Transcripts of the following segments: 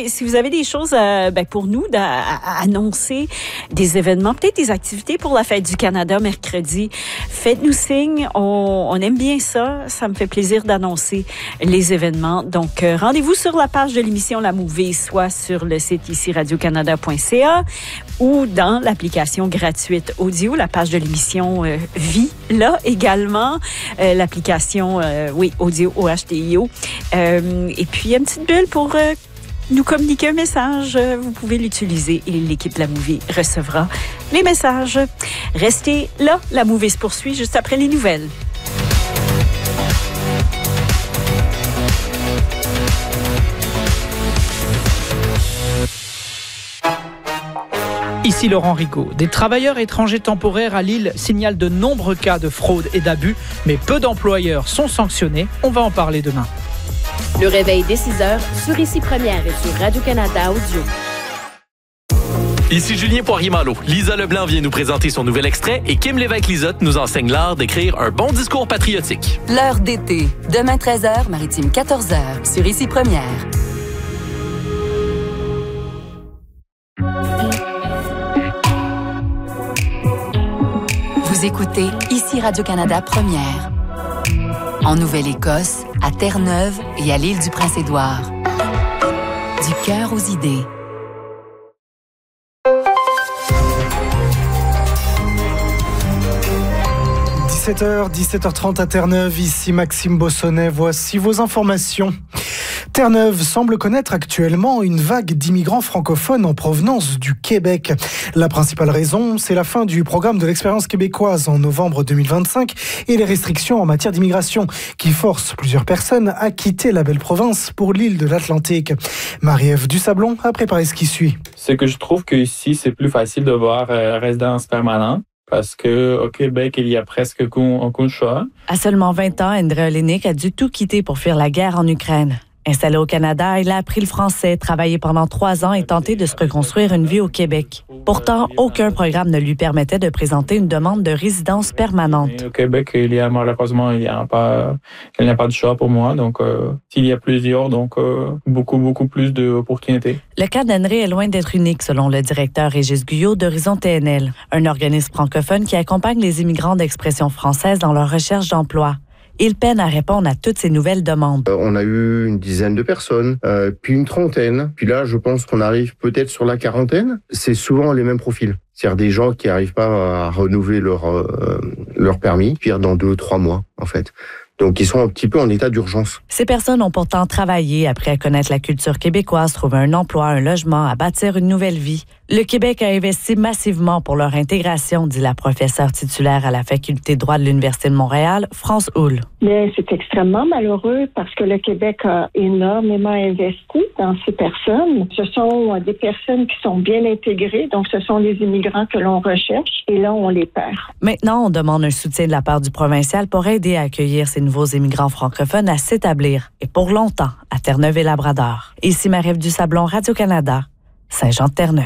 si vous avez des choses pour nous à annoncer, des événements, peut-être des activités pour la Fête du Canada mercredi, faites-nous signe. On aime bien ça. Ça me fait plaisir d'annoncer les événements. Donc, rendez-vous sur la page de l'émission La Mouvée, soit sur le site ici radiocanada.ca ou dans l'application gratuite audio, la page de l'émission Vie, là également, l'application audio OHDIO. Et puis, une petite bulle pour nous communiquer un message. Vous pouvez l'utiliser et l'équipe de La Mouvée recevra les messages. Restez là, La Mouvée se poursuit juste après les nouvelles. Ici Laurent Rigaud. Des travailleurs étrangers temporaires à Lille signalent de nombreux cas de fraude et d'abus, mais peu d'employeurs sont sanctionnés. On va en parler demain. Le réveil dès 6h sur Ici Première et sur Radio-Canada Audio. Ici Julien Poirier-Malo. Lisa Leblanc vient nous présenter son nouvel extrait et Kim Lévesque-Lisotte nous enseigne l'art d'écrire un bon discours patriotique. L'heure d'été. Demain 13h, Maritime 14h sur Ici Première. Vous écoutez Ici Radio-Canada Première. En Nouvelle-Écosse, à Terre-Neuve et à l'île du Prince-Édouard. Du cœur aux idées. « 17h30 à Terre-Neuve, ici Maxime Bossonnet, voici vos informations. Terre-Neuve semble connaître actuellement une vague d'immigrants francophones en provenance du Québec. La principale raison, c'est la fin du programme de l'expérience québécoise en novembre 2025 et les restrictions en matière d'immigration qui forcent plusieurs personnes à quitter la belle province pour l'île de l'Atlantique. Marie-Ève Dusablon a préparé ce qui suit. C'est que je trouve qu'ici, c'est plus facile de voir résidence permanente. Parce qu'au Québec, il y a presque aucun choix. À seulement 20 ans, André Olenek a dû tout quitter pour fuir la guerre en Ukraine. Installé au Canada, il a appris le français, travaillé pendant 3 ans et tenté de se reconstruire une vie au Québec. Pourtant, aucun programme ne lui permettait de présenter une demande de résidence permanente. Et au Québec, malheureusement, il n'y a pas de choix pour moi. Donc, s'il y a plusieurs, beaucoup plus d'opportunités. Le cas d'André est loin d'être unique, selon le directeur Régis Guyot d'Horizon TNL, un organisme francophone qui accompagne les immigrants d'expression française dans leur recherche d'emploi. Il peine à répondre à toutes ces nouvelles demandes. On a eu une dizaine de personnes, puis une trentaine. Puis là, je pense qu'on arrive peut-être sur la quarantaine. C'est souvent les mêmes profils. C'est-à-dire des gens qui n'arrivent pas à renouveler leur permis, puis dans 2 ou 3 mois, en fait. Donc, ils sont un petit peu en état d'urgence. Ces personnes ont pourtant travaillé, après à connaître la culture québécoise, trouver un emploi, un logement, à bâtir une nouvelle vie. Le Québec a investi massivement pour leur intégration, dit la professeure titulaire à la Faculté de droit de l'Université de Montréal, France Houle. Bien, c'est extrêmement malheureux parce que le Québec a énormément investi dans ces personnes. Ce sont des personnes qui sont bien intégrées, donc ce sont les immigrants que l'on recherche et là, on les perd. Maintenant, on demande un soutien de la part du provincial pour aider à accueillir ces nouveaux immigrants francophones à s'établir, et pour longtemps, à Terre-Neuve et Labrador. Ici Marie-Ève Dusablon, Radio-Canada, Saint-Jean-de-Terre-Neuve.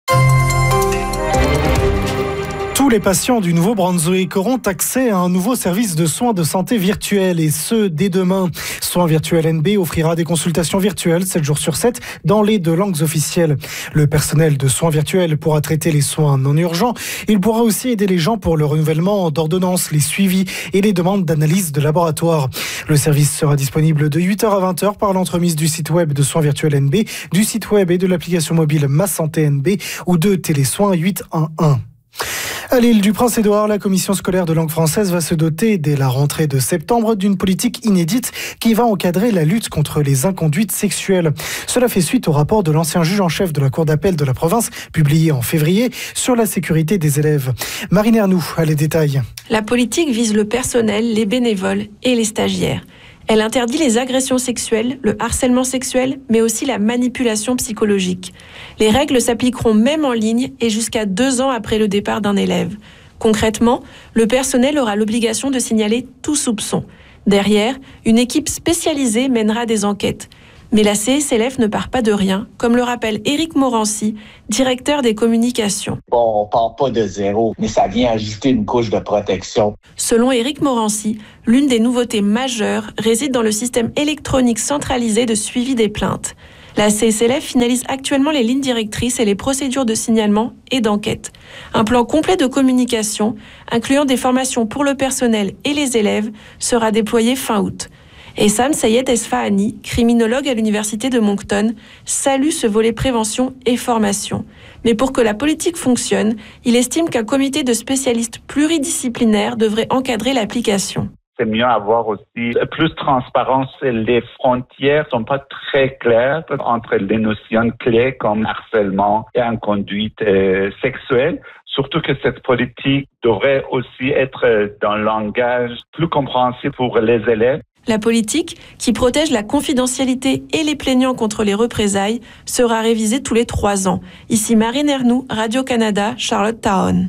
Tous les patients du Nouveau-Brunswick auront accès à un nouveau service de soins de santé virtuels, et ce, dès demain. Soins Virtuels NB offrira des consultations virtuelles 7 jours sur 7 dans les 2 langues officielles. Le personnel de Soins Virtuels pourra traiter les soins non urgents. Il pourra aussi aider les gens pour le renouvellement d'ordonnances, les suivis et les demandes d'analyse de laboratoire. Le service sera disponible de 8h à 20h par l'entremise du site web de Soins Virtuels NB, du site web et de l'application mobile Ma Santé NB ou de Télésoins 811. À l'île du Prince-Édouard, la commission scolaire de langue française va se doter dès la rentrée de septembre d'une politique inédite qui va encadrer la lutte contre les inconduites sexuelles. Cela fait suite au rapport de l'ancien juge en chef de la Cour d'appel de la province, publié en février, sur la sécurité des élèves. Marine Ernoux a les détails. La politique vise le personnel, les bénévoles et les stagiaires. Elle interdit les agressions sexuelles, le harcèlement sexuel, mais aussi la manipulation psychologique. Les règles s'appliqueront même en ligne et jusqu'à 2 ans après le départ d'un élève. Concrètement, le personnel aura l'obligation de signaler tout soupçon. Derrière, une équipe spécialisée mènera des enquêtes. Mais la CSLF ne part pas de rien, comme le rappelle Éric Morancy, directeur des communications. Bon, on part pas de zéro, mais ça vient ajouter une couche de protection. Selon Éric Morancy, l'une des nouveautés majeures réside dans le système électronique centralisé de suivi des plaintes. La CSLF finalise actuellement les lignes directrices et les procédures de signalement et d'enquête. Un plan complet de communication, incluant des formations pour le personnel et les élèves, sera déployé fin août. Et Sam Sayed Esfahani, criminologue à l'université de Moncton, salue ce volet prévention et formation. Mais pour que la politique fonctionne, il estime qu'un comité de spécialistes pluridisciplinaires devrait encadrer l'application. C'est mieux avoir aussi plus de transparence. Les frontières sont pas très claires entre les notions clés comme harcèlement et inconduite sexuelle. Surtout que cette politique devrait aussi être dans un langage plus compréhensible pour les élèves. La politique, qui protège la confidentialité et les plaignants contre les représailles, sera révisée tous les 3 ans. Ici Marine Ernoux, Radio-Canada, Charlottetown.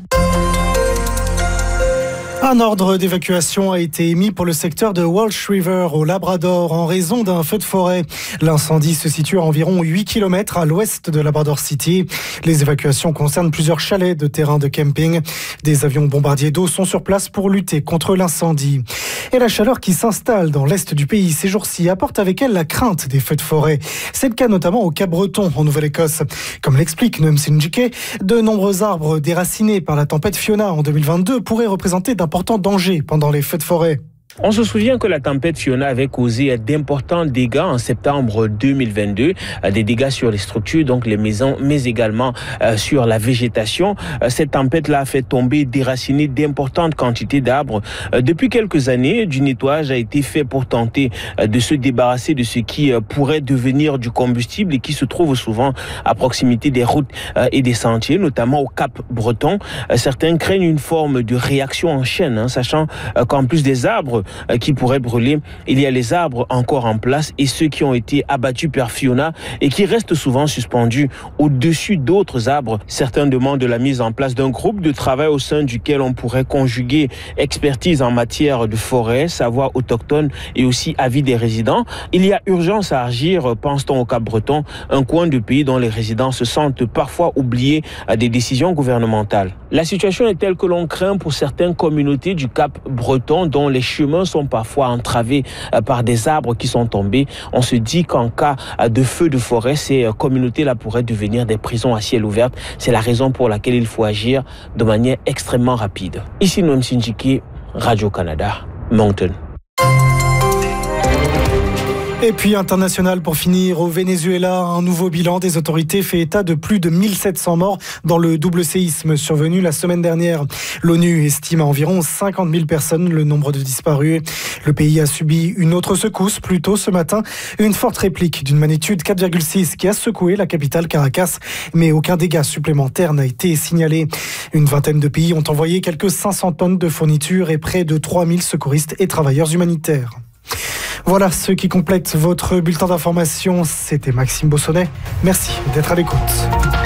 Un ordre d'évacuation a été émis pour le secteur de Walsh River au Labrador en raison d'un feu de forêt. L'incendie se situe à environ 8 km à l'ouest de Labrador City. Les évacuations concernent plusieurs chalets de terrains de camping. Des avions bombardiers d'eau sont sur place pour lutter contre l'incendie. Et la chaleur qui s'installe dans l'est du pays ces jours-ci apporte avec elle la crainte des feux de forêt. C'est le cas notamment au Cap-Breton en Nouvelle-Écosse. Comme l'explique Noam Sinjike, de nombreux arbres déracinés par la tempête Fiona en 2022 pourraient représenter d'importants dangers pendant les feux de forêt. On se souvient que la tempête Fiona avait causé d'importants dégâts en septembre 2022, des dégâts sur les structures, donc les maisons, mais également sur la végétation. Cette tempête-là a fait tomber et déraciner d'importantes quantités d'arbres. Depuis quelques années, du nettoyage a été fait pour tenter de se débarrasser de ce qui pourrait devenir du combustible et qui se trouve souvent à proximité des routes et des sentiers, notamment au Cap-Breton. Certains craignent une forme de réaction en chaîne, sachant qu'en plus des arbres qui pourraient brûler, il y a les arbres encore en place et ceux qui ont été abattus par Fiona et qui restent souvent suspendus au-dessus d'autres arbres. Certains demandent la mise en place d'un groupe de travail au sein duquel on pourrait conjuguer expertise en matière de forêt, savoir autochtone et aussi avis des résidents. Il y a urgence à agir, pense-t-on au Cap-Breton, un coin de pays dont les résidents se sentent parfois oubliés à des décisions gouvernementales. La situation est telle que l'on craint pour certaines communautés du Cap-Breton dont les chemins sont parfois entravés par des arbres qui sont tombés. On se dit qu'en cas de feu de forêt, ces communautés-là pourraient devenir des prisons à ciel ouvert. C'est la raison pour laquelle il faut agir de manière extrêmement rapide. Ici Noam Sinjike, Radio-Canada, Moncton. Et puis international pour finir, au Venezuela, un nouveau bilan des autorités fait état de plus de 1700 morts dans le double séisme survenu la semaine dernière. L'ONU estime à environ 50 000 personnes le nombre de disparus. Le pays a subi une autre secousse plus tôt ce matin, une forte réplique d'une magnitude 4,6 qui a secoué la capitale Caracas, mais aucun dégât supplémentaire n'a été signalé. Une vingtaine de pays ont envoyé quelques 500 tonnes de fournitures et près de 3000 secouristes et travailleurs humanitaires. Voilà ce qui complète votre bulletin d'information. C'était Maxime Bossonnet. Merci d'être à l'écoute.